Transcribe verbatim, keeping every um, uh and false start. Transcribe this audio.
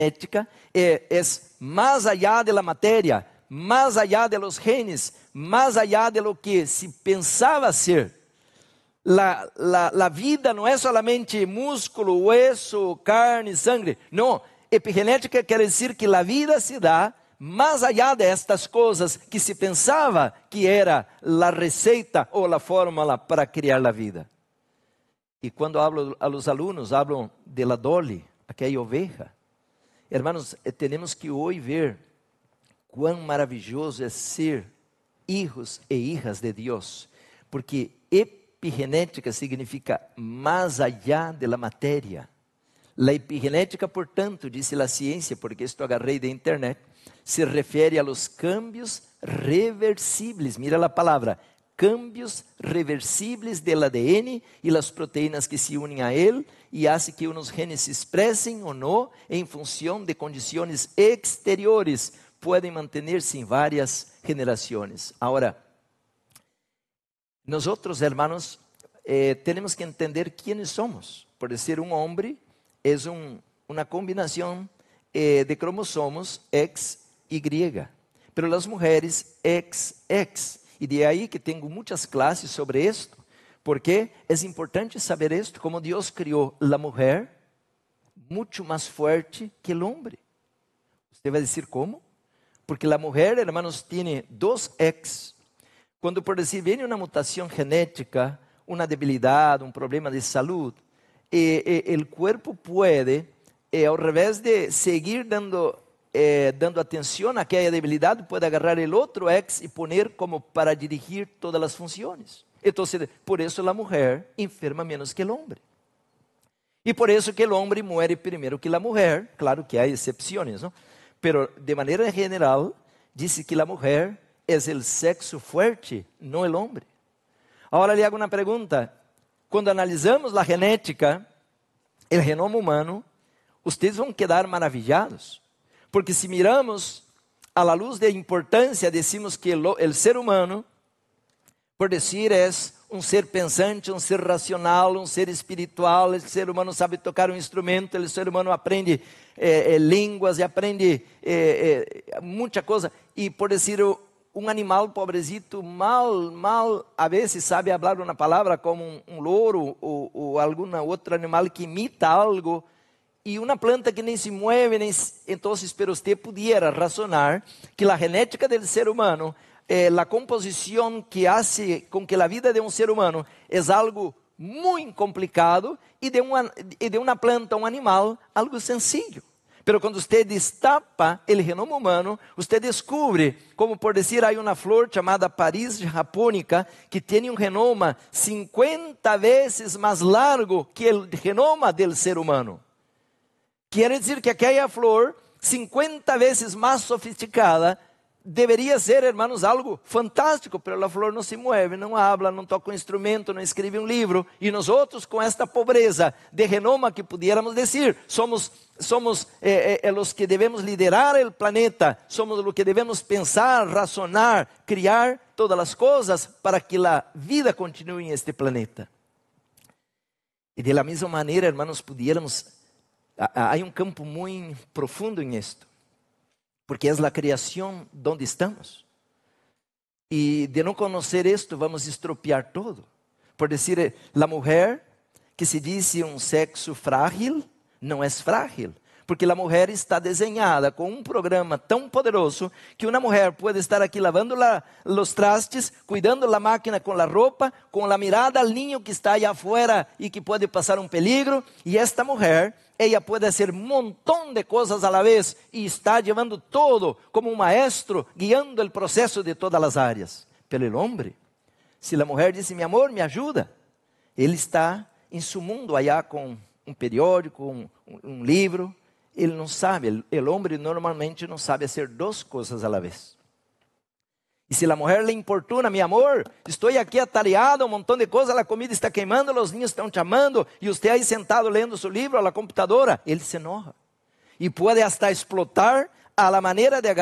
genética é, é mais allá de la matéria, más allá de los genes, más allá de lo que se pensaba ser. La, la, la vida não é solamente músculo, hueso, carne, sangre. Não, epigenética quer dizer que a vida se dá más allá de estas coisas que se pensava que era a receita ou a fórmula para criar a vida. E quando hablo a los alunos, hablo de la Dolly, aquela oveja. Hermanos, temos que hoje ver quão maravilhoso é ser hijos e hijas de Deus, porque epigenética significa mais allá de la matéria. La epigenética, portanto, disse a ciência, porque isto agarrei da internet, se refere a los cambios reversibles. Mira a palavra, cambios reversibles del A D N e las proteínas que se unem a ele e hace que unos genes se expressem ou não em função de condições exteriores. Podem manter-se em várias gerações. Agora, nós, hermanos, eh, temos que entender quem somos. Por ser um homem, é um, uma combinação eh, de cromossomos X e Y. Pero as mulheres, X X. E de aí que tenho muitas classes sobre isto, porque é importante saber isto, como Deus criou a mulher muito mais forte que o homem. Você vai dizer como? Porque a mulher, hermanos, tem dois X. Quando, por dizer, vem uma mutação genética, uma debilidade, um problema de saúde, e, e, o corpo pode, e, ao revés de seguir dando, eh, dando atenção àquela debilidade, pode agarrar o outro X e poner como para dirigir todas as funções. Então, por isso a mulher enferma menos que o homem. E por isso que o homem muere primeiro que a mulher. Claro que há exceções, não? Pero de maneira geral, diz que a mulher é o sexo forte, não o homem. Agora lhe hago uma pergunta. Quando analisamos a genética, o genoma humano, vocês vão quedar maravilhados. Porque se miramos a la luz da importância, decimos que o ser humano, por dizer, é um ser pensante, um ser racional, um ser espiritual. O ser humano sabe tocar um instrumento, o ser humano aprende eh, eh, línguas e aprende eh, eh, muita coisa. E por dizer, um animal pobrecito, mal, mal, a vezes sabe falar uma palavra como um, um louro ou, ou algum outro animal que imita algo. E uma planta que nem se mueve, nem, então, pero você pudiera razonar que a genética do ser humano, eh, a composição que hace com que a vida de um ser humano é algo muito complicado e de uma, e de uma planta, um animal, algo sencillo. Pero quando você destapa o genoma humano, você descobre, como por dizer, há uma flor chamada Paris japônica, que tem um genoma cinquenta vezes mais largo que o genoma do ser humano. Quer dizer que aquela flor, cinquenta vezes mais sofisticada, deveria ser, hermanos, algo fantástico, pero a flor não se mueve, não habla, não toca um instrumento, não escreve um livro, e nós outros, com esta pobreza de genoma que pudiéramos dizer, somos, somos eh, eh, os que devemos liderar o planeta, somos os que devemos pensar, razonar, criar todas as coisas para que a vida continue em este planeta. E de la mesma maneira, hermanos, pudiéramos, há um campo muito profundo em isto, porque é a criação onde estamos. E de não conhecer isto, vamos estropiar todo. Por dizer, a mulher que se diz um sexo frágil, não é frágil. Porque a mulher está desenhada com um programa tão poderoso que uma mulher pode estar aqui lavando la, os trastes, cuidando da máquina com a roupa, com a mirada ao ninho que está aí afuera e que pode passar um peligro. E esta mulher, ela pode fazer um montão de coisas à la vez e está levando todo como um maestro, guiando o processo de todas as áreas. Pelo o homem, se a mulher diz, meu amor, me ajuda, ele está em seu mundo allá com um periódico, um, um livro. Ele não sabe, o homem normalmente não sabe fazer duas coisas à la vez. E se a mulher lhe importuna, meu amor, estou aqui atareado, um montão de coisas, a comida está queimando, os niños estão chamando, e você aí sentado lendo seu livro, a computadora, ele se enoja. E pode hasta explotar a la maneira de